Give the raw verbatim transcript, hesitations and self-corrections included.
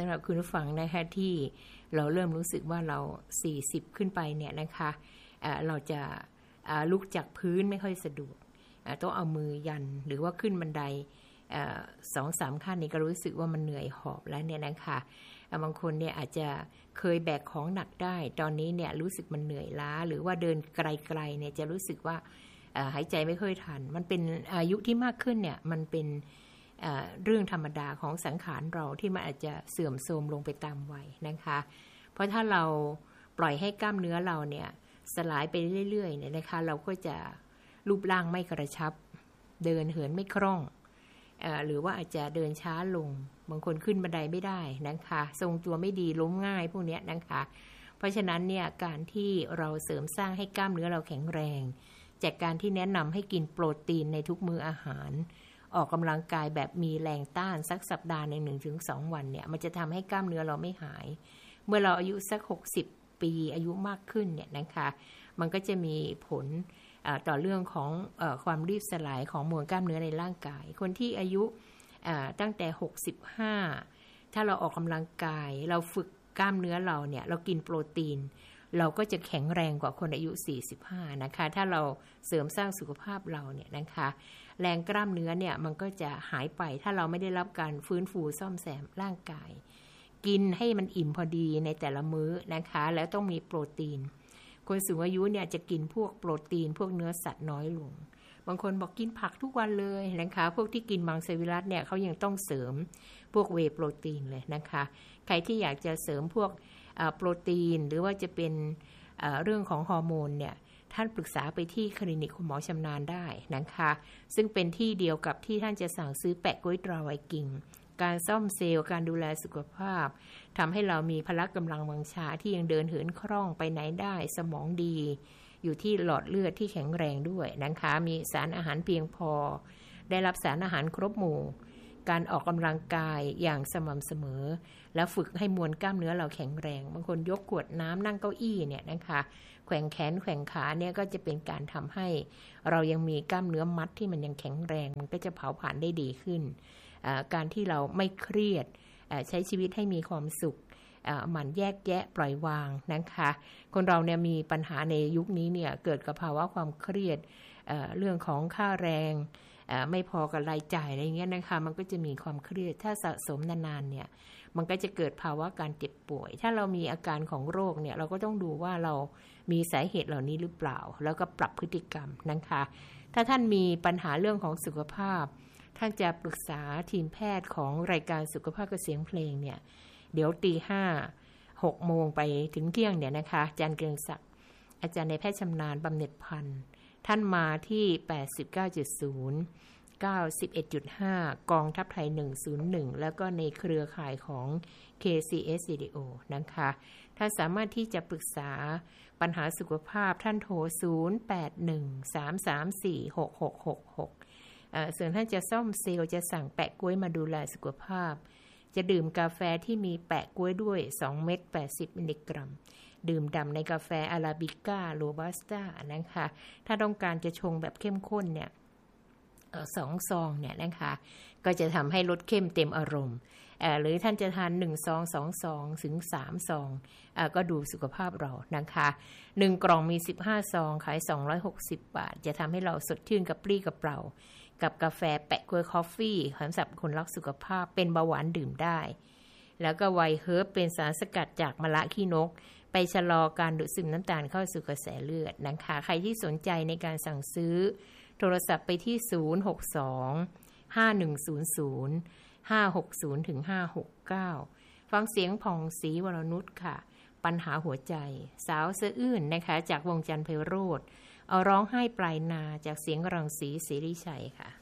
ำหรับคุณผู้ฟังนะคะที่เราเริ่มรู้สึกว่าเราสี่สิบขึ้นไปเนี่ยนะคะเอ่อเราจะลุกจากพื้นไม่ค่อยสะดวกต้องเอามือยันหรือว่าขึ้นบันไดสองสามขั้นนี้ก็รู้สึกว่ามันเหนื่อยหอบแล้วเนี่ยนะคะบางคนเนี่ยอาจจะเคยแบกของหนักได้ตอนนี้เนี่ยรู้สึกมันเหนื่อยล้าหรือว่าเดินไกลๆเนี่ยจะรู้สึกว่าหายใจไม่ค่อยทันมันเป็นอายุที่มากขึ้นเนี่ยมันเป็นเรื่องธรรมดาของสังขารเราที่มันอาจจะเสื่อมโทรมลงไปตามวัยนะคะเพราะถ้าเราปล่อยให้กล้ามเนื้อเราเนี่ยสลายไปเรื่อยๆเนี่ยนะคะเราก็จะรูปร่างไม่กระชับเดินเหินไม่คล่องเอ่อหรือว่าอาจจะเดินช้าลงบางคนขึ้นบันไดไม่ได้นะคะทรงตัวไม่ดีล้มง่ายพวกนี้นะคะเพราะฉะนั้นเนี่ยการที่เราเสริมสร้างให้กล้ามเนื้อเราแข็งแรงจากการที่แนะนำให้กินโปรตีนในทุกมื้ออาหารออกกำลังกายแบบมีแรงต้านสักสัปดาห์หนึ่ง หนึ่งถึงสอง วันเนี่ยมันจะทำให้กล้ามเนื้อเราไม่หายเมื่อเราอายุสักหกสิบปีอายุมากขึ้นเนี่ยนะคะมันก็จะมีผลต่อเรื่องของเอ่อความรีบสลายของมวลกล้ามเนื้อในร่างกายคนที่อายุตั้งแต่หกสิบห้าถ้าเราออกกำลังกายเราฝึกกล้ามเนื้อเราเนี่ยเรากินโปรตีนเราก็จะแข็งแรงกว่าคนอายุสี่สิบห้านะคะถ้าเราเสริมสร้างสุขภาพเราเนี่ยนะคะแรงกล้ามเนื้อเนี่ยมันก็จะหายไปถ้าเราไม่ได้รับการฟื้นฟูซ่อมแซมร่างกายกินให้มันอิ่มพอดีในแต่ละมื้อนะคะแล้วต้องมีโปรตีนคนสูงอายุเนี่ยจะกินพวกโปรตีนพวกเนื้อสัตว์น้อยลงบางคนบอกกินผักทุกวันเลยนะคะพวกที่กินมังสวิรัติเนี่ยเขายังต้องเสริมพวกเวย์โปรตีนเลยนะคะใครที่อยากจะเสริมพวกโปรตีนหรือว่าจะเป็นเรื่องของฮอร์โมนเนี่ยท่านปรึกษาไปที่คลินิกคุณหมอชำนาญได้นะคะซึ่งเป็นที่เดียวกับที่ท่านจะสั่งซื้อแปะกล้วยตราไวกิ้งการซ่อมเซลล์การดูแลสุขภาพทำให้เรามีพละกำลังวังชาที่ยังเดินเหินคล่องไปไหนได้สมองดีอยู่ที่หลอดเลือดที่แข็งแรงด้วยนะคะมีสารอาหารเพียงพอได้รับสารอาหารครบหมู่การออกกำลังกายอย่างสม่ำเสมอแล้วฝึกให้มวลกล้ามเนื้อเราแข็งแรงบางคนยกขวดน้ำนั่งเก้าอี้เนี่ยนะคะแขว่งแขนแขว่งขาเนี่ยก็จะเป็นการทำให้เรายังมีกล้ามเนื้อมัดที่มันยังแข็งแรงมันก็จะเผาผลาญได้ดีขึ้นการที่เราไม่เครียดใช้ชีวิตให้มีความสุขหมั่นแยกแยะปล่อยวางนะคะคนเราเนี่ยมีปัญหาในยุคนี้เนี่ยเกิดกับภาวะความเครียด เอ่อ เรื่องของค่าแรงไม่พอกับรายจ่ายอะไรเงี้ยนะคะมันก็จะมีความเครียดถ้าสะสมนานๆเนี่ยมันก็จะเกิดภาวะการเจ็บป่วยถ้าเรามีอาการของโรคเนี่ยเราก็ต้องดูว่าเรามีสาเหตุเหล่านี้หรือเปล่าแล้วก็ปรับพฤติกรรมนะคะถ้าท่านมีปัญหาเรื่องของสุขภาพท่านจะปรึกษาทีมแพทย์ของรายการสุขภาพกับเสียงเพลงเนี่ยเดี๋ยวตีห้าหกโมงไปถึงเที่ยงเนี่ยนะคะอาจารย์เกรียงศักดิ์อาจารย์ในแพทย์ชำนาญบำเหน็จพันธ์ท่านมาที่แปดสิบเก้าจุดศูนย์ เก้าสิบเอ็ดจุดห้ากองทัพไทยหนึ่งศูนย์หนึ่งแล้วก็ในเครือข่ายของ เค ซี เอส Radio นะคะท่านสามารถที่จะปรึกษาปัญหาสุขภาพท่านโทรศูนย์ แปด หนึ่ง สาม สาม สี่ หก หก หก หกส่วนท่านจะซ่อมเซลล์จะสั่งแปะกล้วยมาดูแลสุขภาพจะดื่มกาแฟที่มีแปะกล้วยด้วยสองเม็ดแปดสิบมิลลิกรัมดื่มด่ำในกาแฟอาราบิก้าโรบัสต้านะคะถ้าต้องการจะชงแบบเข้มข้นเนี่ยสองซองเนี่ยนะคะก็จะทำให้ลดเข้มเต็มอารมณ์หรือท่านจะทานหนึ่งซองสองซองถึงสามซองก็ดูสุขภาพเรานะคะหนึ่งกล่องมีสิบห้าซองขายสองร้อยหกสิบบาทจะทำให้เราสดชื่นกระปรี้กระเปร่ากับกาแฟแปะกล้วยคอฟฟี่สำหรับคนรักสุขภาพเป็นเบาหวานดื่มได้แล้วก็ไวเฮิร์บเป็นสารสกัดจากมะระขี้นกไปชะลอการดูดซึมน้ำตาลเข้าสู่กระแสเลือดนะคะใครที่สนใจในการสั่งซื้อโทรศัพท์ไปที่ศูนย์ หก สอง ห้า หนึ่ง ศูนย์ ศูนย์ ห้า หก ศูนย์ ถึง ห้า หก เก้าฟังเสียงผ่องศรีวรนุชค่ะปัญหาหัวใจสาวสะอื้นนะคะจากวงจันทร์ไพโรจน์เอาร้องไห้ปลายนาจากเสียงรังสีศรีริชัยค่ะ